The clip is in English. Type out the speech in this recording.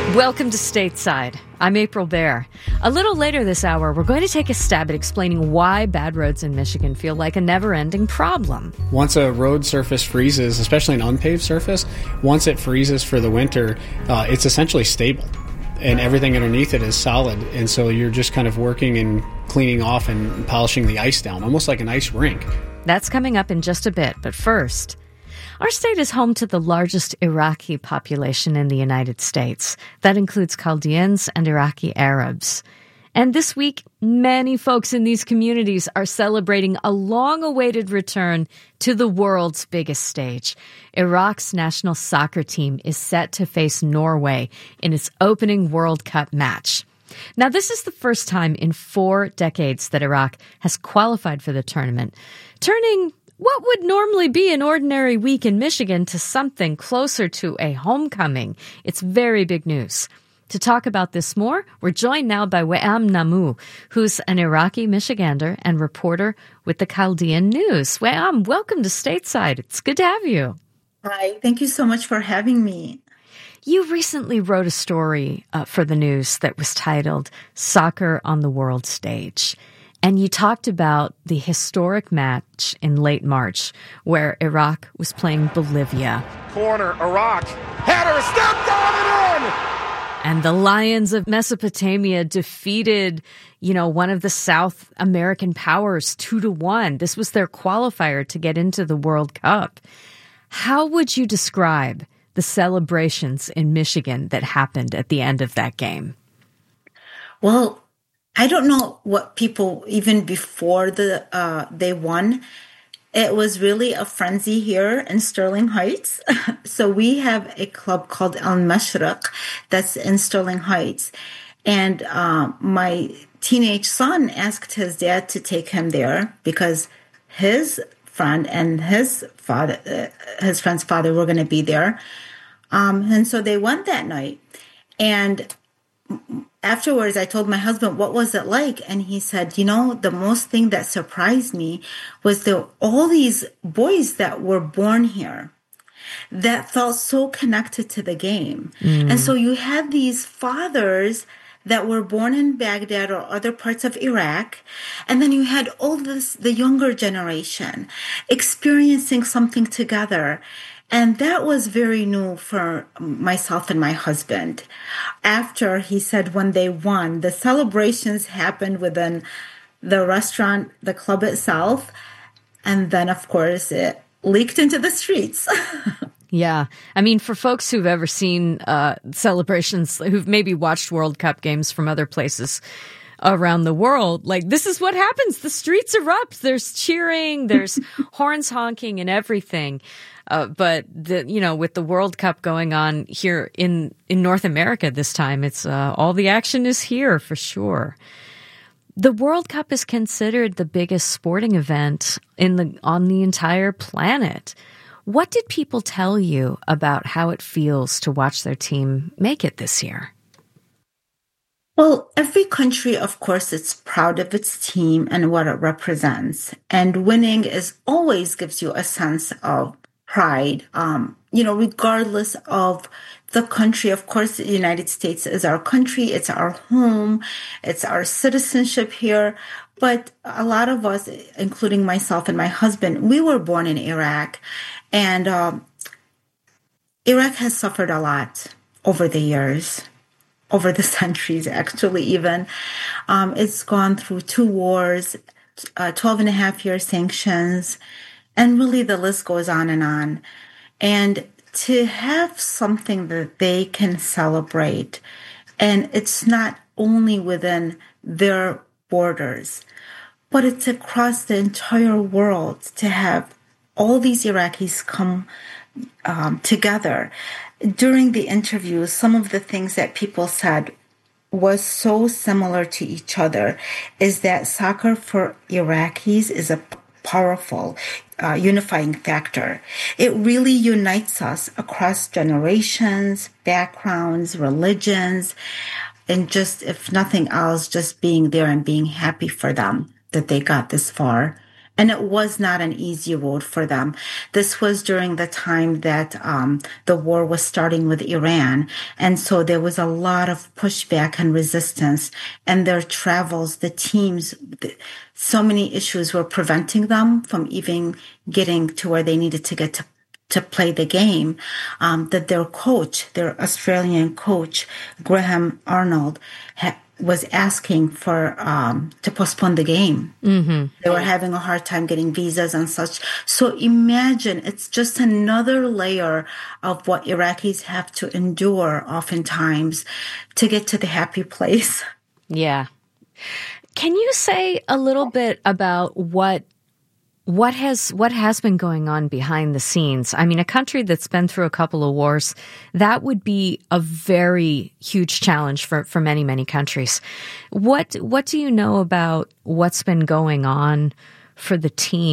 Welcome to Stateside. I'm April Baer. A little later this hour, we're going to take a stab at explaining why bad roads in Michigan feel like a never-ending problem. Once a road surface freezes, especially an unpaved surface, once it freezes for the winter, it's essentially stable. And everything underneath it is solid. And so you're just kind of working and cleaning off and polishing the ice down, almost like an ice rink. That's coming up in just a bit. But first, our state is home to the largest Iraqi population in the United States. That includes Chaldeans and Iraqi Arabs. And this week, many folks in these communities are celebrating a long-awaited return to the world's biggest stage. Iraq's national soccer team is set to face Norway in its opening World Cup match. Now, this is the first time in 4 decades that Iraq has qualified for the tournament, turning what would normally be an ordinary week in Michigan to something closer to a homecoming. It's very big news. To talk about this more, we're joined now by Weam Namu, who's an Iraqi Michigander and reporter with the Chaldean News. Weam, welcome to Stateside. It's good to have you. Hi, thank you so much for having me. You recently wrote a story for the news that was titled Soccer on the World Stage. And you talked about the historic match in late March where Iraq was playing Bolivia. Corner, Iraq, header, stepped on it in! And the Lions of Mesopotamia defeated, one of the South American powers 2-1. This was their qualifier to get into the World Cup. How would you describe the celebrations in Michigan that happened at the end of that game? Well, I don't know what people, even before they won, it was really a frenzy here in Sterling Heights. So we have a club called Al Mashriq that's in Sterling Heights. And my teenage son asked his dad to take him there because his friend and his friend's father were going to be there. And so they went that night. And afterwards, I told my husband, what was it like? And he said, the most thing that surprised me was all these boys that were born here that felt so connected to the game. And so you had these fathers that were born in Baghdad or other parts of Iraq. And then you had the younger generation experiencing something together. And that was very new for myself and my husband. After, he said, when they won, the celebrations happened within the restaurant, the club itself. And then, of course, it leaked into the streets. Yeah. I mean, for folks who've ever seen celebrations, who've maybe watched World Cup games from other places around the world, this is what happens. The streets erupt. There's cheering, there's horns honking and everything. But with the World Cup going on here in North America this time, it's all the action is here for sure. The World Cup is considered the biggest sporting event on the entire planet. What did people tell you about how it feels to watch their team make it this year? Well, every country, of course, is proud of its team and what it represents. And winning always gives you a sense of pride, regardless of the country. Of course, the United States is our country. It's our home. It's our citizenship here. But a lot of us, including myself and my husband, we were born in Iraq. And Iraq has suffered a lot over the years, over the centuries, actually, even. It's gone through 2 wars, 12-and-a-half-year sanctions, and really the list goes on. And to have something that they can celebrate, and it's not only within their borders, but it's across the entire world to have all these Iraqis come together. During the interviews, some of the things that people said was so similar to each other is that soccer for Iraqis is a powerful unifying factor. It really unites us across generations, backgrounds, religions, and just, if nothing else, just being there and being happy for them that they got this far And it was not an easy road for them. This was during the time that the war was starting with Iran. And so there was a lot of pushback and resistance. And their travels, the teams, so many issues were preventing them from even getting to where they needed to get to play the game, that their coach, their Australian coach, Graham Arnold, was asking for to postpone the game. Mm-hmm. They were having a hard time getting visas and such. So imagine, it's just another layer of what Iraqis have to endure oftentimes to get to the happy place. Yeah. Can you say a little bit about what has been going on behind the scenes? I mean, a country that's been through a couple of wars, that would be a very huge challenge for many, many countries. What do you know about what's been going on for the team?